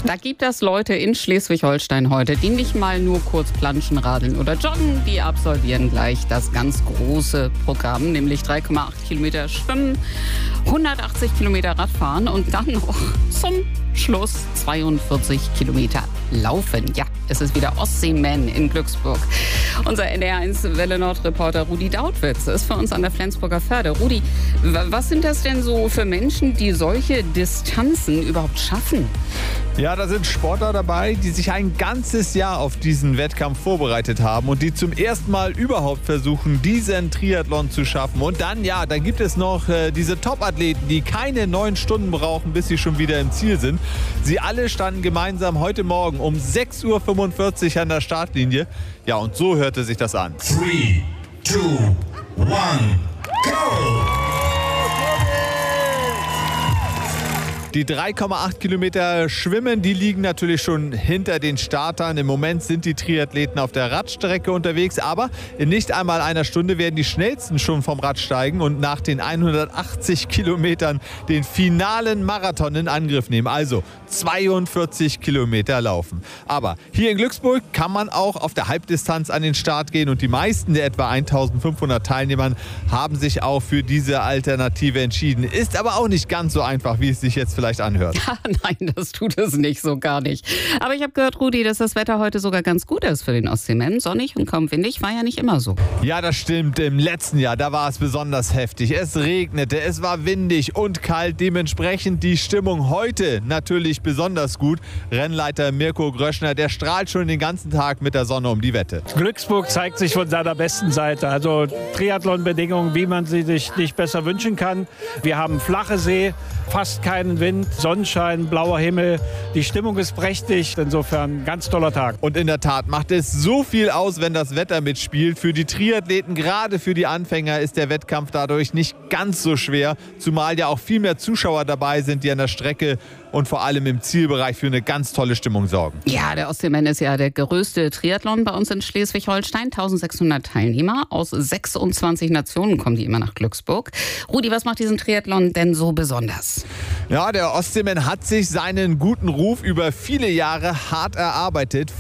Da gibt es Leute in Schleswig-Holstein heute, die nicht mal nur kurz planschen, radeln oder joggen. Die absolvieren gleich das ganz große Programm, nämlich 3,8 Kilometer schwimmen, 180 Kilometer Radfahren und dann noch zum Schluss 42 Kilometer laufen. Ja, es ist wieder Ostseeman in Glücksburg. Unser NDR1 Welle Nord-Reporter Rudi Dautwitz ist für uns an der Flensburger Förde. Rudi, was sind das denn so für Menschen, die solche Distanzen überhaupt schaffen? Ja, da sind Sportler dabei, die sich ein ganzes Jahr auf diesen Wettkampf vorbereitet haben und die zum ersten Mal überhaupt versuchen, diesen Triathlon zu schaffen. Und dann gibt es noch diese Top-Athleten, die keine 9 Stunden brauchen, bis sie schon wieder im Ziel sind. Sie alle standen gemeinsam heute Morgen um 6:45 Uhr an der Startlinie. Ja, und so hörte sich das an. 3, 2, 1, go! Die 3,8 Kilometer Schwimmen, die liegen natürlich schon hinter den Startern. Im Moment sind die Triathleten auf der Radstrecke unterwegs, aber in nicht einmal einer Stunde werden die Schnellsten schon vom Rad steigen und nach den 180 Kilometern den finalen Marathon in Angriff nehmen. Also 42 Kilometer laufen. Aber hier in Glücksburg kann man auch auf der Halbdistanz an den Start gehen und die meisten der etwa 1500 Teilnehmern haben sich auch für diese Alternative entschieden. Ist aber auch nicht ganz so einfach, wie es sich jetzt vielleicht anhört. Nein, das tut es nicht, so gar nicht. Aber ich habe gehört, Rudi, dass das Wetter heute sogar ganz gut ist für den Ostseeman. Sonnig und kaum windig, war ja nicht immer so. Ja, das stimmt. Im letzten Jahr, da war es besonders heftig. Es regnete, es war windig und kalt. Dementsprechend die Stimmung heute natürlich besonders gut. Rennleiter Mirko Gröschner, der strahlt schon den ganzen Tag mit der Sonne um die Wette. Glücksburg zeigt sich von seiner besten Seite. Also Triathlon-Bedingungen, wie man sie sich nicht besser wünschen kann. Wir haben flache See, fast keinen Wind, Sonnenschein, blauer Himmel. Die Stimmung ist prächtig. Insofern ganz toller Tag. Und in der Tat macht es so viel aus, wenn das Wetter mitspielt. Für die Triathleten, gerade für die Anfänger, ist der Wettkampf dadurch nicht ganz so schwer. Zumal ja auch viel mehr Zuschauer dabei sind, die an der Strecke und vor allem im Zielbereich für eine ganz tolle Stimmung sorgen. Ja, der Ostseeman ist ja der größte Triathlon bei uns in Schleswig-Holstein. 1600 Teilnehmer aus 26 Nationen kommen die immer nach Glücksburg. Rudi, was macht diesen Triathlon denn so besonders? Ja, der Ostseeman hat sich seinen guten Ruf über viele Jahre hart erarbeitet.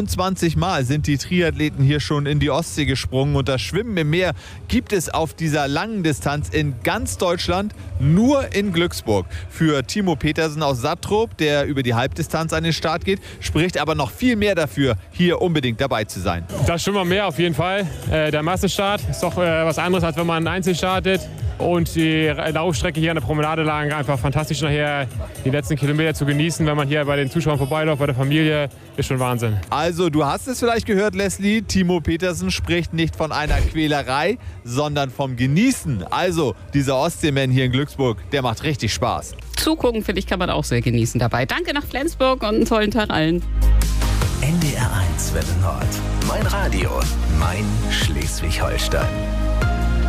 24 Mal sind die Triathleten hier schon in die Ostsee gesprungen und das Schwimmen im Meer gibt es auf dieser langen Distanz in ganz Deutschland nur in Glücksburg. Für Timo Petersen aus Sattrop, der über die Halbdistanz an den Start geht, spricht aber noch viel mehr dafür, hier unbedingt dabei zu sein. Das Schwimmen am Meer auf jeden Fall. Der Massenstart ist doch was anderes, als wenn man einzeln startet. Und die Laufstrecke hier an der Promenade lag einfach fantastisch nachher, die letzten Kilometer zu genießen, wenn man hier bei den Zuschauern vorbeiläuft, bei der Familie, ist schon Wahnsinn. Also du hast es vielleicht gehört, Leslie, Timo Petersen spricht nicht von einer Quälerei, sondern vom Genießen. Also dieser Ostseeman hier in Glücksburg, der macht richtig Spaß. Zugucken, finde ich, kann man auch sehr genießen dabei. Danke nach Flensburg und einen tollen Tag allen. NDR1 Welle Nord. Mein Radio, mein Schleswig-Holstein.